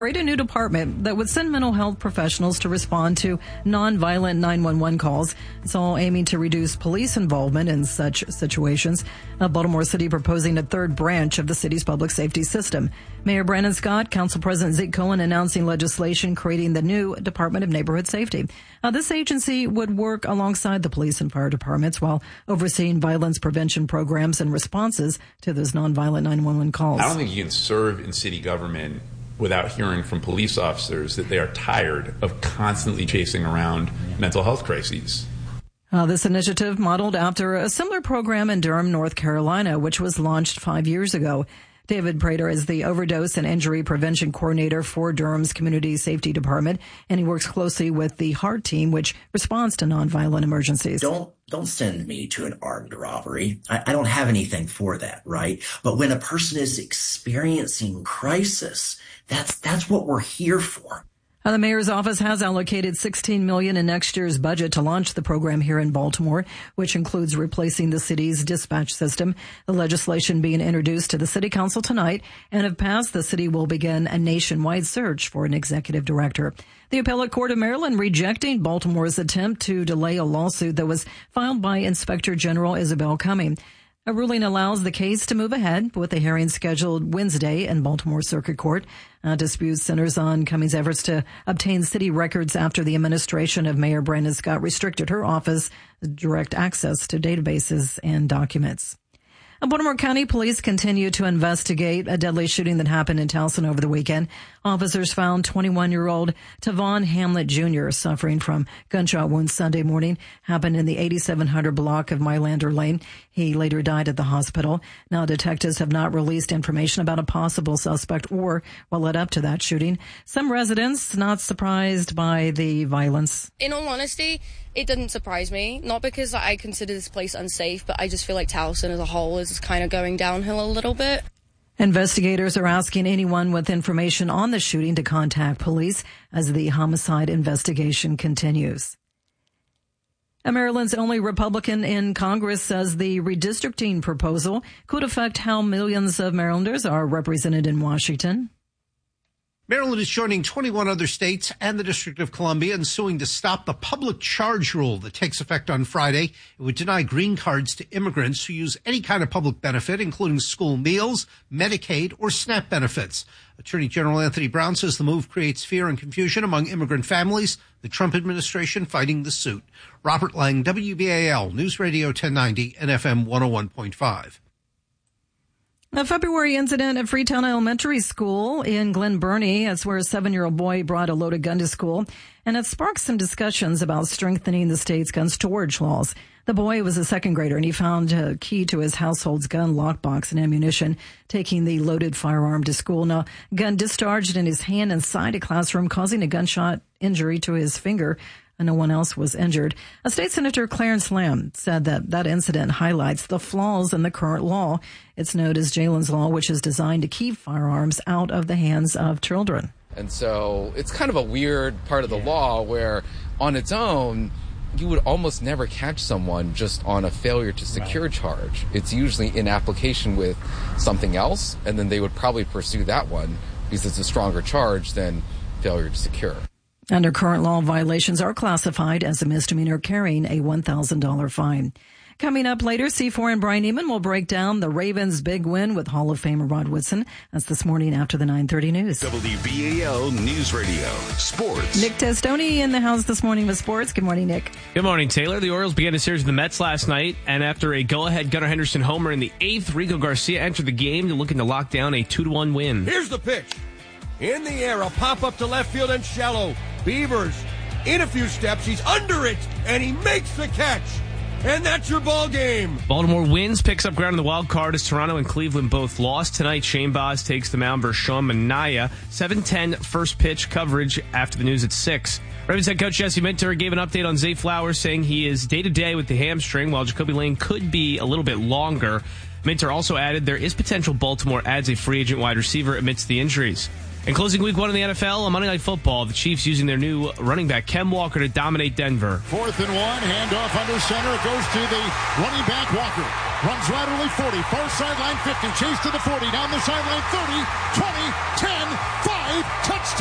Create a new department that would send mental health professionals to respond to nonviolent 911 calls. It's all aiming to reduce police involvement in such situations. Baltimore City proposing a third branch of the city's public safety system. Mayor Brandon Scott, Council President Zeke Cohen announcing legislation creating the new Department of Neighborhood Safety. This agency would work alongside the police and fire departments while overseeing violence prevention programs and responses to those nonviolent 911 calls. I don't think you can serve in city government without hearing from police officers that they are tired of constantly chasing around mental health crises. This initiative modeled after a similar program in Durham, North Carolina, which was launched 5 years ago. David Prater is the overdose and injury prevention coordinator for Durham's Community Safety Department, and he works closely with the HEART team, which responds to nonviolent emergencies. Don't send me to an armed robbery. I don't have anything for that, right? But when a person is experiencing crisis, that's what we're here for. The mayor's office has allocated $16 million in next year's budget to launch the program here in Baltimore, which includes replacing the city's dispatch system. The legislation being introduced to the city council tonight, and if passed, the city will begin a nationwide search for an executive director. The Appellate Court of Maryland rejecting Baltimore's attempt to delay a lawsuit that was filed by Inspector General Isabel Cumming. A ruling allows the case to move ahead with a hearing scheduled Wednesday in Baltimore Circuit Court. Dispute centers on Cummings' efforts to obtain city records after the administration of Mayor Brandon Scott restricted her office direct access to databases and documents. Baltimore County Police continue to investigate a deadly shooting that happened in Towson over the weekend. Officers found 21-year-old Tavon Hamlet Jr. suffering from gunshot wounds Sunday morning. Happened in the 8700 block of Mylander Lane. He later died at the hospital. Now, detectives have not released information about a possible suspect or what led up to that shooting. Some residents not surprised by the violence. In all honesty, it didn't surprise me. Not because I consider this place unsafe, but I just feel like Towson as a whole is kind of going downhill a little bit. Investigators are asking anyone with information on the shooting to contact police as the homicide investigation continues. Maryland's only Republican in Congress says the redistricting proposal could affect how millions of Marylanders are represented in Washington. Maryland is joining 21 other states and the District of Columbia in suing to stop the public charge rule that takes effect on Friday. It would deny green cards to immigrants who use any kind of public benefit, including school meals, Medicaid, or SNAP benefits. Attorney General Anthony Brown says the move creates fear and confusion among immigrant families, the Trump administration fighting the suit. Robert Lang, WBAL, News Radio 1090 and FM 101.5. A February incident at Freetown Elementary School in Glen Burnie. That's where a 7-year-old boy brought a loaded gun to school, and it sparked some discussions about strengthening the state's gun storage laws. The boy was a second grader, and he found a key to his household's gun lockbox and ammunition, taking the loaded firearm to school. Now, gun discharged in his hand inside a classroom, causing a gunshot injury to his finger. No one else was injured. State Senator Clarence Lamb said that incident highlights the flaws in the current law. It's known as Jalen's Law, which is designed to keep firearms out of the hands of children. And so it's kind of a weird part of the law where on its own, you would almost never catch someone just on a failure to secure charge. It's usually in application with something else, and then they would probably pursue that one because it's a stronger charge than failure to secure. Under current law, violations are classified as a misdemeanor, carrying a $1,000 fine. Coming up later, C4 and Brian Neiman will break down the Ravens' big win with Hall of Famer Rod Woodson. That's this morning after the 9:30 news. WBAL News Radio Sports. Nick Testoni in the house this morning with sports. Good morning, Nick. Good morning, Taylor. The Orioles began a series with the Mets last night, and after a go-ahead Gunnar Henderson homer in the 8th, Rico Garcia entered the game looking to lock down a 2-1 win. Here's the pitch. In the air, a pop-up to left field and shallow. Beavers, in a few steps, he's under it, and he makes the catch. And that's your ball game. Baltimore wins, picks up ground in the wild card as Toronto and Cleveland both lost. Tonight, Shane Baz takes the mound versus Sean Manaea. 7:10 first pitch coverage after the news at 6. Ravens head coach Jesse Minter gave an update on Zay Flowers, saying he is day-to-day with the hamstring, while Jacoby Lane could be a little bit longer. Minter also added there is potential Baltimore adds a free agent wide receiver amidst the injuries. And closing week 1 in the NFL on Monday Night Football, the Chiefs using their new running back Kem Walker to dominate Denver. 4th and 1, handoff under center. It goes to the running back Walker. Runs laterally 40, far sideline 50, chase to the 40, down the sideline 30, 20, 10, 5, touchdown.